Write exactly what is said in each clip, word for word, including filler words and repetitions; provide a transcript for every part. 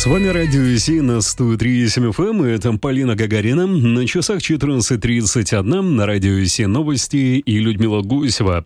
вами Радио Си на сто три и семь эф эм, и это Полина Гагарина. На часах четырнадцать тридцать один, на Радио Си новости и Людмила Гусева.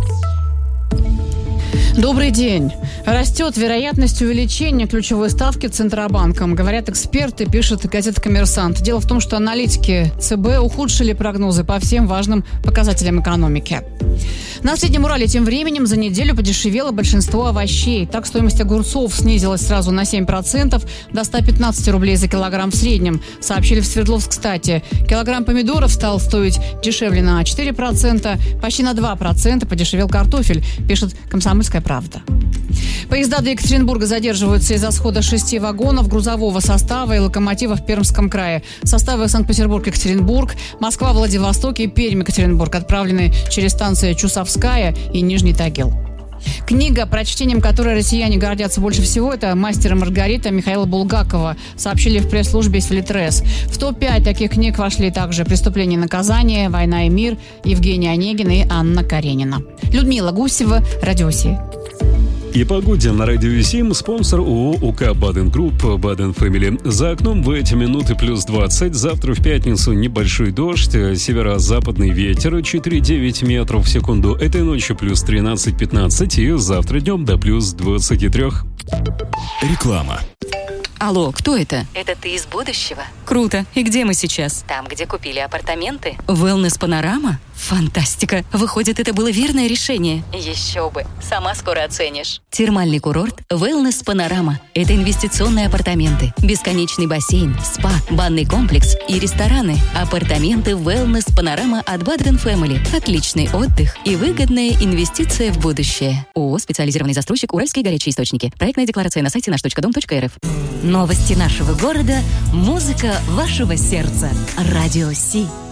Добрый день. Растет вероятность увеличения ключевой ставки Центробанком. Говорят эксперты, пишет газета «Коммерсант». Дело в том, что аналитики ЦБ ухудшили прогнозы по всем важным показателям экономики. На Среднем Урале тем временем за неделю подешевело большинство овощей. Так, стоимость огурцов снизилась сразу на семь процентов до ста пятнадцати рублей за килограмм в среднем, сообщили в Свердловск-Стате. Килограмм помидоров стал стоить дешевле на четыре процента, почти на два процента подешевел картофель, пишет «Комсомольская правда». Поезда до Екатеринбурга задерживаются из-за схода шести вагонов грузового состава и локомотивов в Пермском крае. Составы Санкт-Петербург-Екатеринбург, Москва-Владивосток и Пермь-Екатеринбург отправлены через станции Чусовская и Нижний Тагил. Книга, прочтением которой россияне гордятся больше всего, это «Мастер и Маргарита» Михаила Булгакова, сообщили в пресс-службе Филитрес. В топ пять таких книг вошли также «Преступление и наказание», «Война и мир», Евгений Онегин и Анна Каренина. Людмила Гусева, Радио Си. И погоде на Радио семь спонсор ООО УК «Баден Групп», «Баден Фэмили». За окном в эти минуты плюс двадцать. Завтра в пятницу небольшой дождь, северо-западный ветер четыре-девять метров в секунду. Этой ночью плюс тринадцать-пятнадцать и завтра днем до плюс двадцати трёх. Реклама. Алло, кто это? Это ты из будущего? Круто. И где мы сейчас? Там, где купили апартаменты. Wellness Панорама? Фантастика. Выходит, это было верное решение. Еще бы. Сама скоро оценишь. Термальный курорт Wellness Панорама. Это инвестиционные апартаменты, бесконечный бассейн, спа, банный комплекс и рестораны. Апартаменты Wellness Панорама от Баден Фэмили. Отличный отдых и выгодная инвестиция в будущее. ООО «Специализированный застройщик Уральские горячие источники». Проектная декларация на сайте наш точка дом точка эр эф. Новости нашего города, музыка вашего сердца. Радио Си.